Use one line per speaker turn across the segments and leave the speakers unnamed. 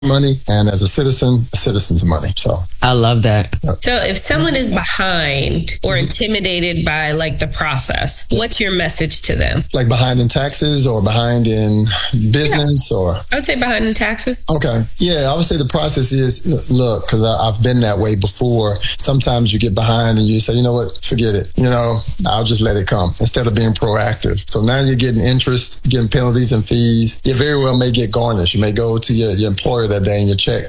money, and as a citizen's money. So
I love that.
So if someone is behind or intimidated by like the process, what's your message to them?
Like behind in taxes or behind in business or?
I would say behind in taxes.
Okay. Yeah, I would say the process is, look, because I've been that way before. Sometimes you get behind and you say, you know what, forget it. I'll just let it come instead of being proactive. So now you're getting interest, getting penalties and fees. You very well may get garnished. You may go to your employer that day and your check,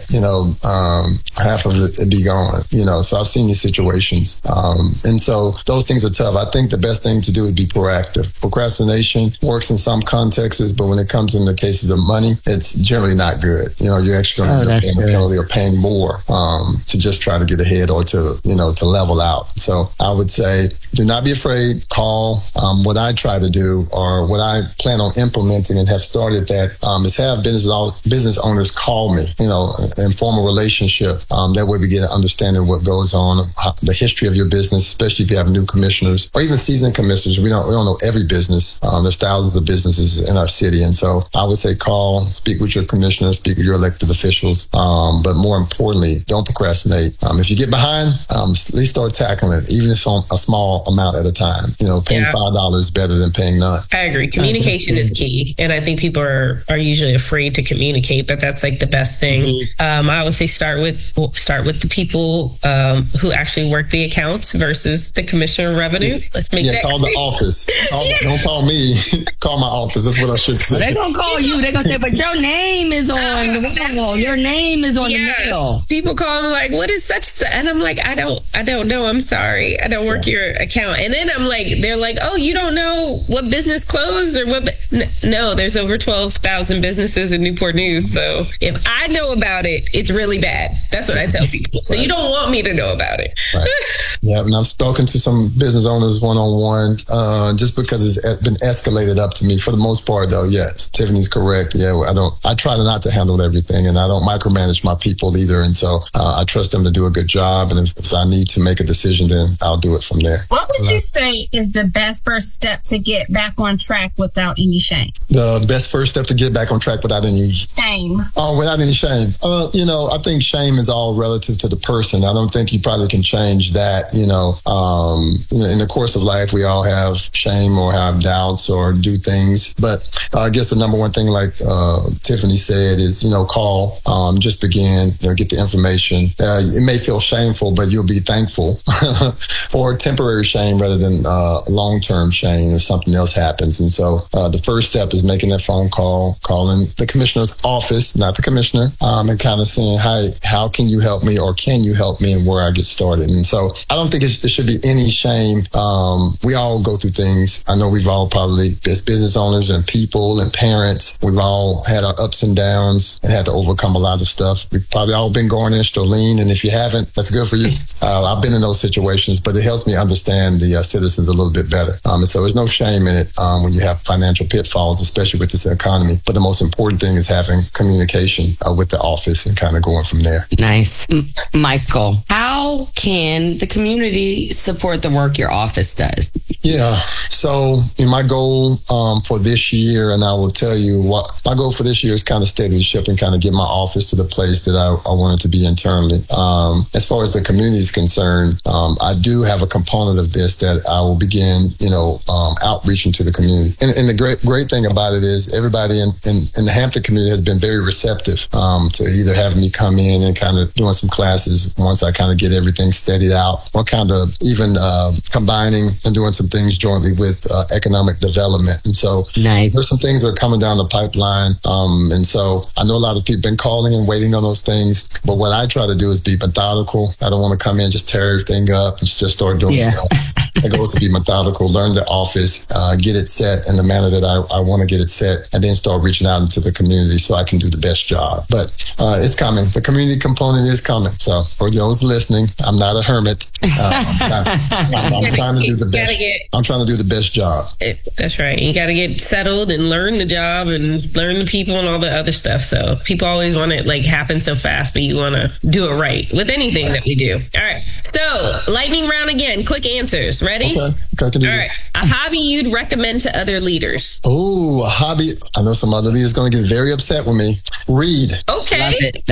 half of it be gone, So I've seen these situations. And so those things are tough. I think the best thing to do is be proactive. Procrastination works in some contexts, but when it comes in the cases of money, it's generally not good. You're actually going to end up paying a penalty or paying more to just try to get ahead or to level out. So I would say, do not be afraid. Call. What I try to do, or what I plan on implementing and have started that, is have business owners call me, and form a relationship. That way we get an understanding of what goes on, the history of your business, especially if you have new commissioners or even seasoned commissioners. We don't know every business. There's thousands of businesses in our city. And so I would say call, speak with your commissioner, speak with your elected officials. But more importantly, don't procrastinate. If you get behind, at least start tackling it, even if on a small amount at a time. Paying $5 is better than paying none.
I agree. Communication is key. And I think people are usually afraid to communicate, but that's like the best thing. Mm-hmm. I always say start with the people who actually work the accounts versus the commissioner of revenue. Let's make that
call the office. Don't call me. Call my office. That's what I should say.
They're going to call you. They're going to say, but your name is on the wall. Your name is on the mail.
People call me like, what is such? And I'm like, I don't know. I'm sorry. I don't work your account. And then I'm like, they're like, oh, you don't know what business closed or what? No, there's over 12,000 businesses in Newport News. So if I know about it, it's really bad. That's what I tell people. So you don't want me to know about it.
Right. Yeah, and I've spoken to some business owners one-on-one, just because it's been escalated up to me. For the most part, though, yes, Tiffany's correct. Yeah, I try not to handle everything, and I don't micromanage my people either. And so I trust them to do a good job. And if I need to make a decision, then I'll do it from there.
What would you say is the best first step to get back on track without any shame?
The best first step to get back on track without any
shame.
Oh, without any shame. I think shame is all relative to the person. I don't think you probably can change that. In the course of life, we all have shame or have doubts or do things. But I guess the number one thing, like Tiffany said, is, call, just begin, get the information. It may feel shameful, but you'll be thankful for temporary shame rather than long-term shame if something else happens. And so the first step is making that phone call, calling the commissioner's office, not the commissioner, and kind of saying, hi, how can you help me, or can you help me, and where I get started. And so I don't think it should be any shame. We all go through things. I know we've all probably, as business owners and people and parents, we've all had our ups and downs and had to overcome a lot of stuff. We've probably all been garnished or lean, and if you haven't, that's good for you. I've been in those situations, but it helps me understand the citizens a little bit better. And so there's no shame in it when you have financial pitfalls, especially with this economy. But the most important thing is having communication with the office and kind of going from there.
Nice. Michael, how can the community support the work your office does?
Yeah. So my goal for this year, and I will tell you what my goal for this year is, kind of steady the ship and kind of get my office to the place that I want it to be internally. As far as the community is concerned, I do have a component of this that I will begin, outreaching to the community. And the great thing about it is everybody in the Hampton community has been very receptive to either having me come in and kind of doing some classes once I kind of get everything steadied out, or kind of even combining and doing some things jointly with economic development. And so There's some things that are coming down the pipeline. And so I know a lot of people have been calling and waiting on those things. But what I try to do is be methodical. I don't want to come in, just tear everything up and just start doing stuff. My goal is to be methodical, learn the office, get it set in the manner that I want to get it set, and then start reaching out into the community so I can do the best job. But it's coming. The community component is coming. So for those listening, I'm not a hermit. I'm trying to do the best. I'm trying to do the best job.
That's right. You got to get settled and learn the job and learn the people and all the other stuff. So people always want it happen so fast, but you want to do it right with anything that we do. All right. So lightning round again. Quick answers. this. Ready?
Okay, I can do
All
this.
right. A hobby you'd recommend to other leaders.
Oh, a hobby. I know some other leaders going to get very upset with me. Read.
Okay.
Love it.